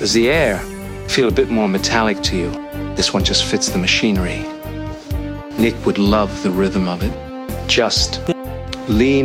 Does the air feel a bit more metallic to you? This one just fits the machinery. Nick would love the rhythm of it. Just lean